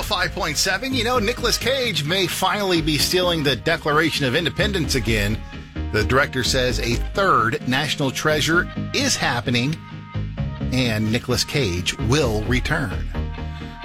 105.7. You know, Nicolas Cage may finally be stealing the Declaration of Independence again. The director says a third National Treasure is happening, and Nicolas Cage will return.